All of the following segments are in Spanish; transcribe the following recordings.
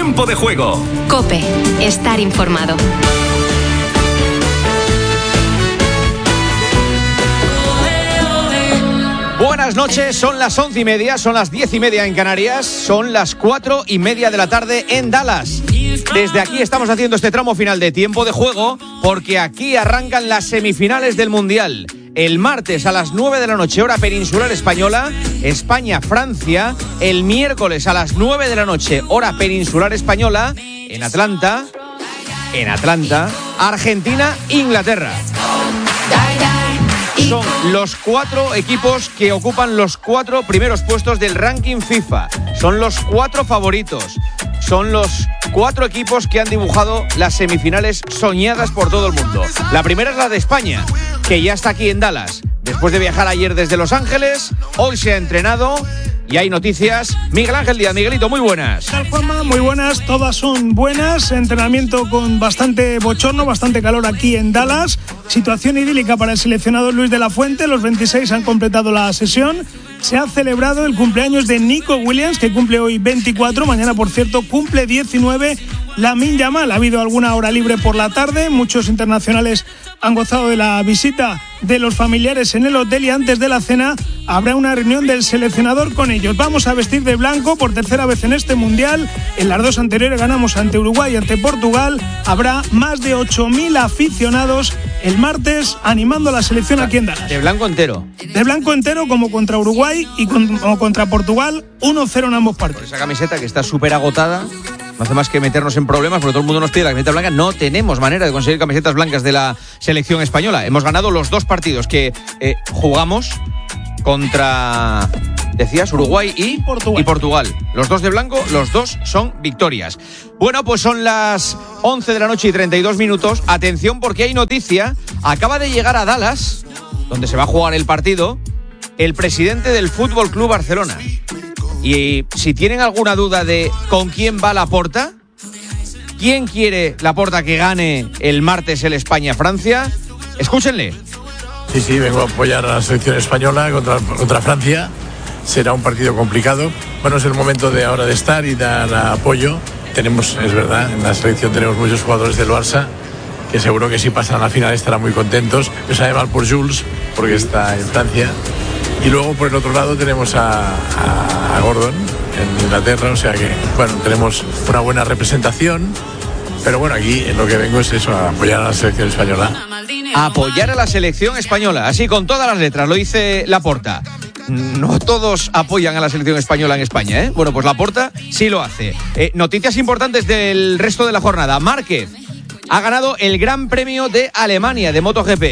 Tiempo de Juego. COPE. Estar informado. Buenas noches, son las 11:30, son las 10:30 en Canarias, son las 4:30 de la tarde en Dallas. Desde aquí estamos haciendo este tramo final de Tiempo de Juego porque aquí arrancan las semifinales del Mundial. El martes a las 9 de la noche, hora peninsular española, España-Francia. El miércoles a las 9 de la noche, hora peninsular española, en Atlanta, Argentina-Inglaterra. Son los 4 equipos que ocupan los 4 primeros puestos del ranking FIFA. Son los 4 favoritos. Son los 4 equipos que han dibujado las semifinales soñadas por todo el mundo. La primera es la de España, que ya está aquí en Dallas. Después de viajar ayer desde Los Ángeles, hoy se ha entrenado y hay noticias. Miguel Ángel Díaz. Miguelito, muy buenas. ¿Qué tal, Juanma? Muy buenas, todas son buenas. Entrenamiento con bastante bochorno, bastante calor aquí en Dallas. Situación idílica para el seleccionado Luis de la Fuente. Los 26 han completado la sesión. Se ha celebrado el cumpleaños de Nico Williams, que cumple hoy 24. Mañana, por cierto, cumple 19. Lamine Yamal. Ha habido alguna hora libre por la tarde. Muchos internacionales han gozado de la visita de los familiares en el hotel y antes de la cena habrá una reunión del seleccionador con ellos. Vamos a vestir de blanco por tercera vez en este Mundial. En las 2 anteriores ganamos ante Uruguay y ante Portugal. Habrá más de 8.000 aficionados el martes animando a la selección aquí en Dallas. De blanco entero. De blanco entero, como contra Uruguay y como contra Portugal, 1-0 en ambos partidos. Esa camiseta que está súper agotada. No hace más que meternos en problemas porque todo el mundo nos pide la camiseta blanca. No tenemos manera de conseguir camisetas blancas de la selección española. Hemos ganado los 2 partidos que jugamos contra, decías, Uruguay y Portugal. Los 2 de blanco, los 2 son victorias. Bueno, pues son las 11 de la noche y 32 minutos. Atención porque hay noticia. Acaba de llegar a Dallas, donde se va a jugar el partido, el presidente del Fútbol Club Barcelona. Y si tienen alguna duda de con quién va Laporta, quién quiere Laporta que gane el martes el España-Francia, escúchenle. Sí, vengo a apoyar a la selección española contra Francia. Será un partido complicado. Bueno, es el momento de ahora de estar y dar apoyo. Tenemos, es verdad, en la selección tenemos muchos jugadores del Barça que seguro que si pasan a la final estarán muy contentos. Me sabe mal por Jules, porque está en Francia. Y luego por el otro lado tenemos a Gordon en Inglaterra, o sea que, bueno, tenemos una buena representación. Pero bueno, aquí en lo que vengo es eso, a apoyar a la selección española. A apoyar a la selección española, así con todas las letras, lo dice Laporta. No todos apoyan a la selección española en España, ¿eh? Bueno, pues Laporta sí lo hace. Noticias importantes del resto de la jornada. Márquez ha ganado el Gran Premio de Alemania de MotoGP.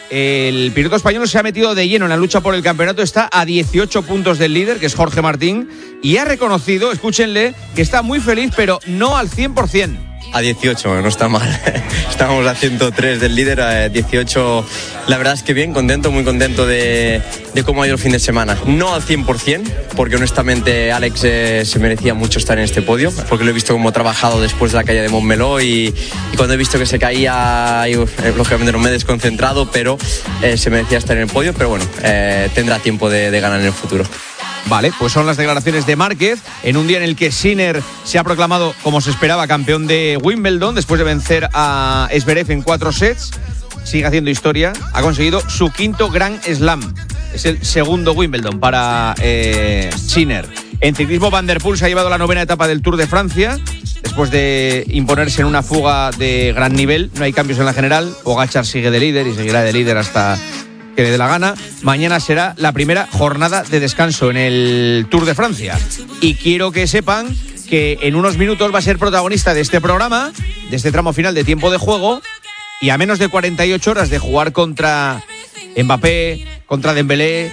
El piloto español se ha metido de lleno en la lucha por el campeonato, está a 18 puntos del líder, que es Jorge Martín, y ha reconocido, escúchenle, que está muy feliz, pero no al 100%. A 18, no está mal. Estábamos a 103 del líder, a 18. La verdad es que bien, contento, muy contento de cómo ha ido el fin de semana. No al 100%, porque honestamente Alex se merecía mucho estar en este podio, porque lo he visto como ha trabajado después de la caída de Montmeló y cuando he visto que se caía, lógicamente no me he desconcentrado, pero se merecía estar en el podio, pero bueno, tendrá tiempo de ganar en el futuro. Vale, pues son las declaraciones de Márquez en un día en el que Sinner se ha proclamado, como se esperaba, campeón de Wimbledon después de vencer a Zverev en 4 sets. Sigue haciendo historia, ha conseguido su 5º Grand Slam. Es el segundo Wimbledon para Sinner. En ciclismo, Van der Poel se ha llevado la 9ª etapa del Tour de Francia después de imponerse en una fuga de gran nivel. No hay cambios en la general. Pogačar sigue de líder y seguirá de líder hasta que le dé la gana. Mañana será la primera jornada de descanso en el Tour de Francia. Y quiero que sepan que en unos minutos va a ser protagonista de este programa, de este tramo final de Tiempo de Juego, y a menos de 48 horas de jugar contra Mbappé, contra Dembélé,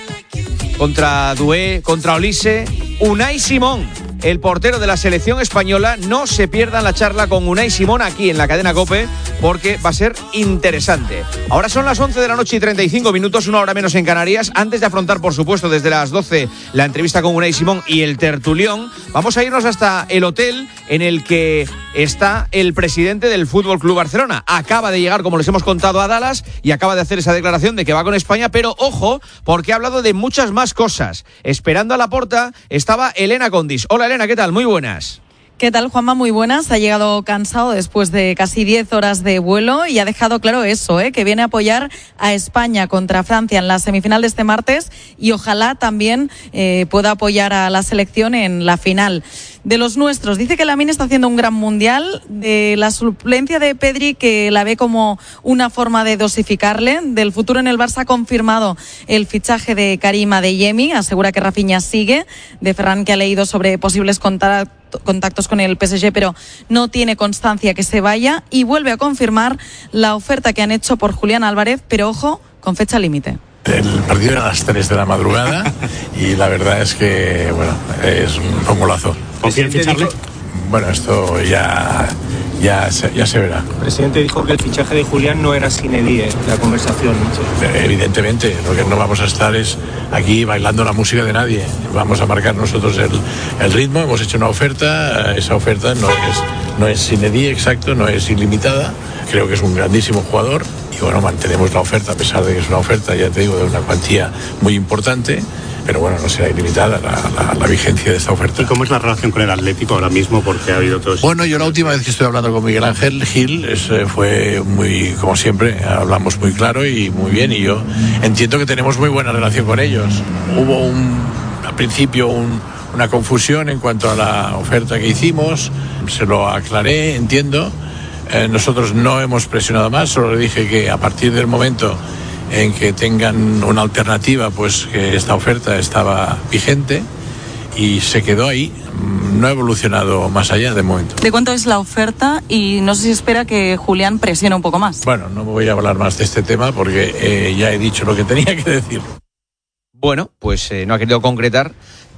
contra Doué, contra Olise, Unai Simón, el portero de la selección española. No se pierdan la charla con Unai Simón aquí en la cadena COPE, porque va a ser interesante. Ahora son las 11 de la noche y 35 minutos, una hora menos en Canarias. Antes de afrontar, por supuesto, desde las 12 la entrevista con Unai Simón y el tertulión, vamos a irnos hasta el hotel en el que está el presidente del Fútbol Club Barcelona. Acaba de llegar, como les hemos contado, a Dallas y acaba de hacer esa declaración de que va con España, pero ojo, porque ha hablado de muchas más cosas. Esperando a Laporta estaba Elena Condis. Hola Elena, ¿qué tal? Muy buenas. ¿Qué tal, Juanma? Muy buenas. Ha llegado cansado después de casi 10 horas de vuelo y ha dejado claro eso, que viene a apoyar a España contra Francia en la semifinal de este martes y ojalá también pueda apoyar a la selección en la final. De los nuestros, dice que Lamine está haciendo un gran mundial, de la suplencia de Pedri, que la ve como una forma de dosificarle, del futuro en el Barça ha confirmado el fichaje de Karim Adeyemi, asegura que Rafinha sigue, de Ferran, que ha leído sobre posibles contactos con el PSG, pero no tiene constancia que se vaya, y vuelve a confirmar la oferta que han hecho por Julián Álvarez, pero ojo, con fecha límite. El partido era a las 3 de la madrugada y la verdad es que, bueno, es un golazo. ¿Confía en ficharle? Bueno, esto ya se verá. El presidente dijo que el fichaje de Julián no era sine die, la conversación. Evidentemente, lo que no vamos a estar es aquí bailando la música de nadie. Vamos a marcar nosotros el ritmo, hemos hecho una oferta, esa oferta no es sine die, exacto, no es ilimitada. Creo que es un grandísimo jugador y bueno, mantenemos la oferta, a pesar de que es una oferta, ya te digo, de una cuantía muy importante. Pero bueno, no será ilimitada la vigencia de esta oferta. ¿Y cómo es la relación con el Atlético ahora mismo? Porque ha habido todo eso. Bueno, yo la última vez que estoy hablando con Miguel Ángel Gil fue muy, como siempre, hablamos muy claro y muy bien, y yo entiendo que tenemos muy buena relación con ellos. Hubo al principio una confusión en cuanto a la oferta que hicimos, se lo aclaré, entiendo. Nosotros no hemos presionado más, solo le dije que a partir del momento en que tengan una alternativa, pues que esta oferta estaba vigente y se quedó ahí. No ha evolucionado más allá de momento. ¿De cuánto es la oferta? Y no sé si espera que Julián presione un poco más. Bueno, no voy a hablar más de este tema porque ya he dicho lo que tenía que decir. Bueno, pues no ha querido concretar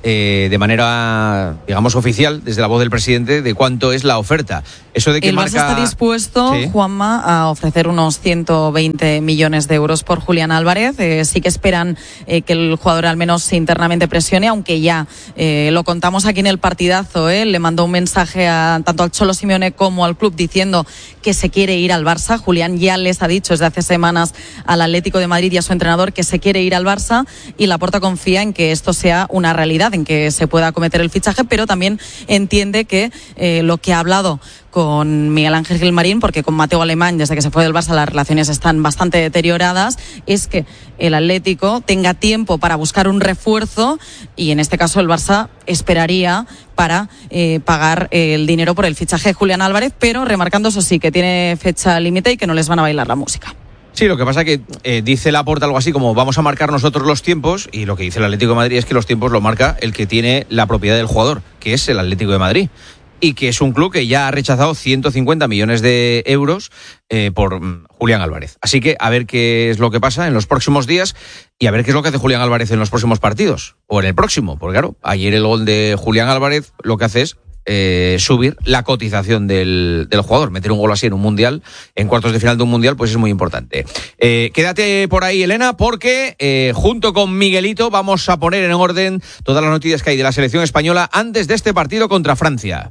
de manera, digamos, oficial, desde la voz del presidente, de cuánto es la oferta. Eso de que el Barça está dispuesto, sí, Juanma, a ofrecer unos 120 millones de euros por Julián Álvarez. Sí que esperan que el jugador al menos internamente presione, aunque ya lo contamos aquí en el partidazo. Le mandó un mensaje tanto al Cholo Simeone como al club diciendo que se quiere ir al Barça. Julián ya les ha dicho desde hace semanas al Atlético de Madrid y a su entrenador que se quiere ir al Barça, y Laporta confía en que esto sea una realidad, en que se pueda acometer el fichaje, pero también entiende que lo que ha hablado con Miguel Ángel Gilmarín, porque con Mateo Alemán, desde que se fue del Barça, las relaciones están bastante deterioradas, es que el Atlético tenga tiempo para buscar un refuerzo, y en este caso el Barça esperaría para pagar el dinero por el fichaje de Julián Álvarez, pero remarcando, eso sí, que tiene fecha límite y que no les van a bailar la música. Sí, lo que pasa es que dice Laporta algo así como vamos a marcar nosotros los tiempos, y lo que dice el Atlético de Madrid es que los tiempos lo marca el que tiene la propiedad del jugador, que es el Atlético de Madrid, y que es un club que ya ha rechazado 150 millones de euros por Julián Álvarez. Así que a ver qué es lo que pasa en los próximos días y a ver qué es lo que hace Julián Álvarez en los próximos partidos, o en el próximo, porque claro, ayer el gol de Julián Álvarez lo que hace es subir la cotización del jugador. Meter un gol así en un mundial, en cuartos de final de un mundial, pues es muy importante. Quédate por ahí, Elena, porque junto con Miguelito vamos a poner en orden todas las noticias que hay de la selección española antes de este partido contra Francia.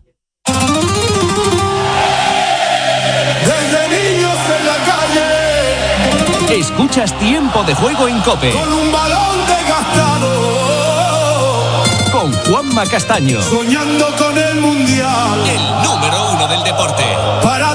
Desde niños en la calle escuchas Tiempo de Juego en COPE con un balón desgastado, con Juanma Castaño, soñando con el mundial, el número 1 del deporte. Para